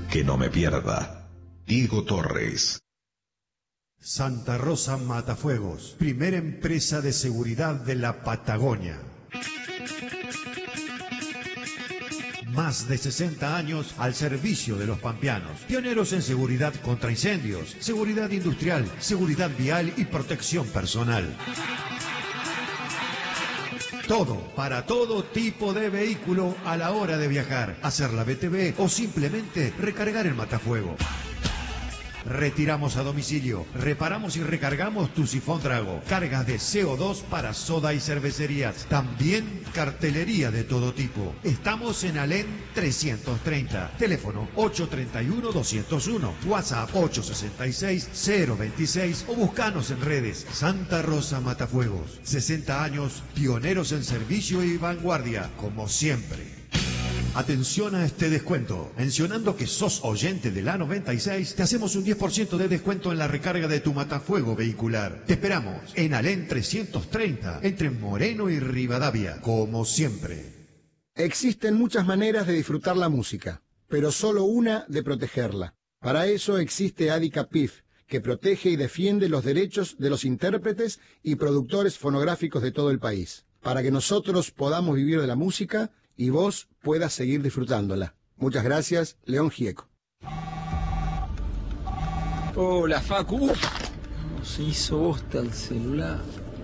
que no me pierda. Diego Torres. Santa Rosa Matafuegos, primera empresa de seguridad de la Patagonia. Más de 60 años al servicio de los pampeanos. Pioneros en seguridad contra incendios, seguridad industrial, seguridad vial y protección personal. Todo, para todo tipo de vehículo a la hora de viajar, hacer la BTV o simplemente recargar el matafuego. Retiramos a domicilio, reparamos y recargamos tu sifón Drago, cargas de CO2 para soda y cervecerías, también cartelería de todo tipo. Estamos en Alén 330, teléfono 831-201, WhatsApp 866-026 o buscanos en redes. Santa Rosa Matafuegos, 60 años, pioneros en servicio y vanguardia, como siempre. Atención a este descuento. Mencionando que sos oyente de la 96, te hacemos un 10% de descuento en la recarga de tu matafuego vehicular. Te esperamos en Alén 330, entre Moreno y Rivadavia, como siempre. Existen muchas maneras de disfrutar la música, pero solo una de protegerla. Para eso existe ADICAPIF, que protege y defiende los derechos de los intérpretes y productores fonográficos de todo el país, para que nosotros podamos vivir de la música y vos puedas seguir disfrutándola. Muchas gracias, León Gieco. Hola, Facu. Se hizo bosta el celular.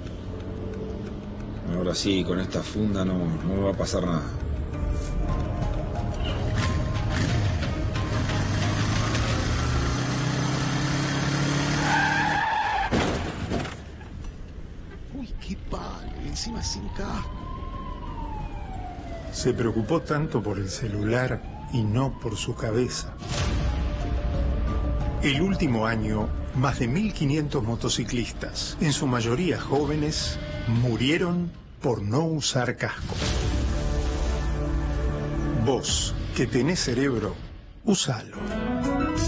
Ahora sí, con esta funda no me va a pasar nada. Uy, qué palo, encima sin casco. Se preocupó tanto por el celular y no por su cabeza. El último año, más de 1.500 motociclistas, en su mayoría jóvenes, murieron por no usar casco. Vos, que tenés cerebro, úsalo.